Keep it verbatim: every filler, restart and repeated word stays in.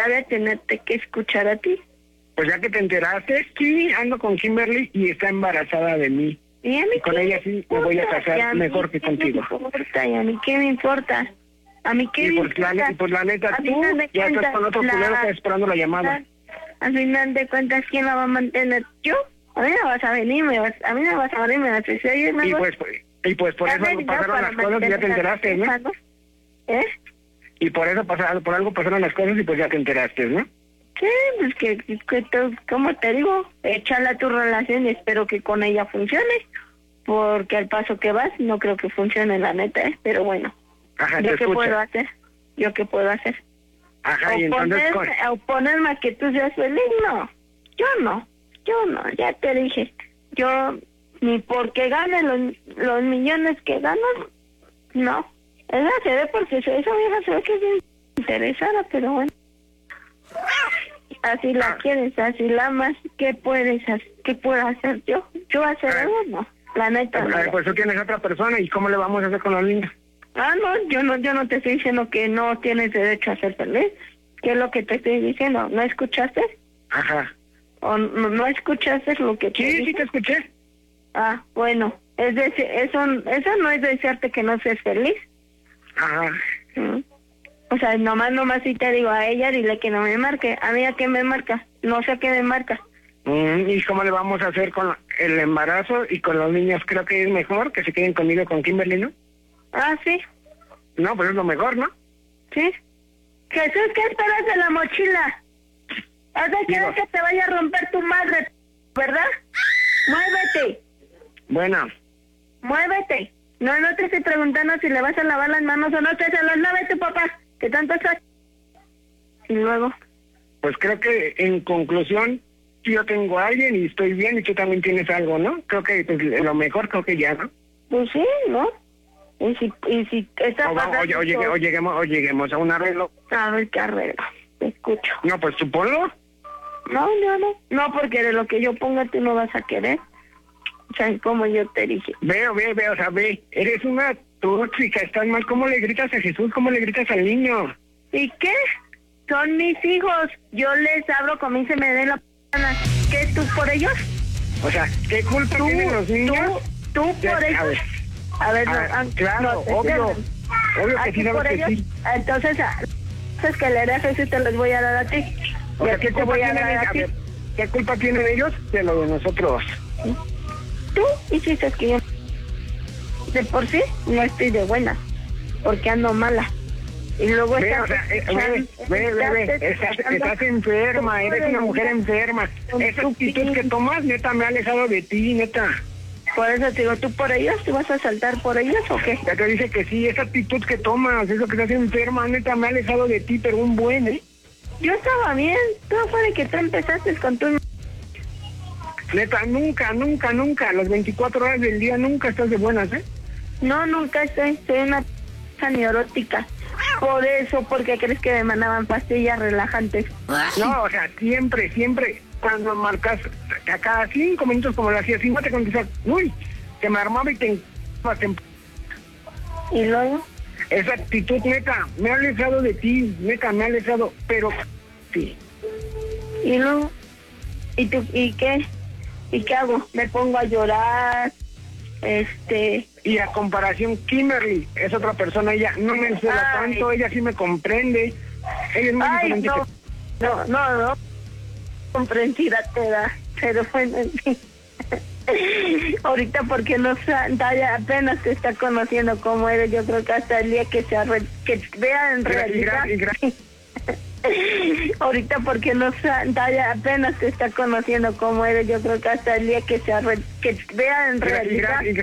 cabe tenerte que escuchar a ti. Pues ya que te enteraste, sí, ando con Kimberly y está embarazada de mí. ¿Y, a mí y con ella sí me voy a casar mejor que contigo. ¿Y a mí qué me importa? ¿A mí qué y me pues, importa? La, pues la neta, tú ya estás con otro culero que está esperando la llamada. Al final de cuentas, ¿quién la va a mantener? ¿Yo? A mí no vas a venir, me vas, a mí no vas a venir, me vas a decir, oye, y pues, y pues por eso pasaron las cosas y ya te enteraste, ¿no? ¿Eh? Y por eso pasaron, por algo pasaron las cosas y pues ya te enteraste, ¿no? Sí, pues que, que tú, ¿cómo te digo? Échala tu relación y espero que con ella funcione, porque al paso que vas no creo que funcione, la neta, ¿eh? Pero bueno, Ajá, ¿yo te qué escucho. puedo hacer? ¿Yo qué puedo hacer? Ajá, y entonces... Oponerme, oponerme a que tú seas feliz, no, yo no, yo no, ya te dije, yo ni porque gane los, los millones que ganan, no, esa se ve porque esa vieja se ve que es bien interesada, pero bueno. Así la ah. quieres, así la amas, ¿qué puedes hacer? ¿Qué puedo hacer yo? ¿Yo hacer ah. algo? No, la neta. Ah, no. Pues tú tienes otra persona, ¿y cómo le vamos a hacer con los niños? Ah, no, yo no, yo no te estoy diciendo que no tienes derecho a ser feliz. ¿Qué es lo que te estoy diciendo? ¿No escuchaste? Ajá. ¿O no, no escuchaste lo que te Sí, dije? sí te escuché. Ah, bueno, es decir, eso, eso no es desearte que no seas feliz. Ajá. ¿Mm? O sea, nomás, nomás si te digo a ella, dile que no me marque. A mí, ¿a qué me marca? No sé a qué me marca. Mm, ¿Y cómo le vamos a hacer con el embarazo y con los niños? Creo que es mejor que se queden conmigo con Kimberly, ¿no? Ah, sí. No, pues es lo mejor, ¿no? Sí. Jesús, ¿qué esperas de la mochila? ¿Has de querer que te vaya a romper tu madre, verdad? Muévete. Bueno. Muévete. No, no te estoy preguntando si le vas a lavar las manos o no te se las lave tu papá, que tanto estás. Y luego. Pues creo que en conclusión, yo tengo a alguien y estoy bien y tú también tienes algo, ¿no? Creo que pues, lo mejor creo que ya, ¿no? Pues sí, ¿no? Y si, y si está o, vamos, o, o, llegue, o, lleguemos, o lleguemos a un arreglo. A ver qué arreglo, te escucho. No, pues tú ponlo. No, yo no. No, porque de lo que yo ponga tú no vas a querer. O sea, como yo te dije. Veo, veo, veo, o sea, ve, eres una tóxica, estás mal. ¿Cómo le gritas a Jesús? ¿Cómo le gritas al niño? ¿Y qué? Son mis hijos. Yo les abro como y se me dé la p***. ¿Qué, tú por ellos? O sea, ¿qué culpa tú, tienen los niños? Tú, tú por ellos. A ver, a ver, no, a, an, claro, no, obvio. Obvio que sí, por que ellos. sí. Entonces, entonces que le harás eso y te los voy a dar a ti. O sea, ¿qué te voy a dar a ti? ¿Qué culpa tienen ellos de lo de nosotros? ¿Sí? Tú hiciste que yo de por sí no estoy de buena, porque ando mala. Y luego ve, estás, o sea, eh, ve, ve, ve, ve, estás, estás enferma, eres una mujer enferma. Esa actitud que tomas, neta, me ha alejado de ti, neta. Por eso te digo, ¿tú por ellos? ¿Tú vas a saltar por ellos o qué? Ya te dice que sí, esa actitud que tomas, eso que estás enferma, neta, me ha alejado de ti, pero un buen, ¿eh? Yo estaba bien, todo fue de que tú empezaste con tu... Neta, nunca, nunca, nunca, las veinticuatro horas del día nunca estás de buenas, ¿eh? No, nunca estoy, soy una p*** neurótica. Por eso, porque crees que me mandaban pastillas relajantes. No, o sea, siempre, siempre, cuando marcas, a cada cinco minutos como lo hacías, si no te contestas, uy, te me armaba y te... ¿Y luego? Esa actitud, neta, me ha alejado de ti, neta, me ha alejado, pero... sí. ¿Y luego? ¿Y tú, y qué? ¿Y qué hago? ¿Me pongo a llorar? Este... Y a comparación, Kimberly es otra persona, ella no me encela tanto, ella sí me comprende. Ella es muy Ay, diferente. No, que... no, no, no. Comprendida te da, pero bueno, en fin. Ahorita porque no ya apenas te está conociendo cómo eres, yo creo que hasta el día que se arre... que vea en realidad. Y gra... y gra... Ahorita porque no ya apenas te está conociendo cómo eres, yo creo que hasta el día que se arre... que vea en realidad. Y gra... y gra...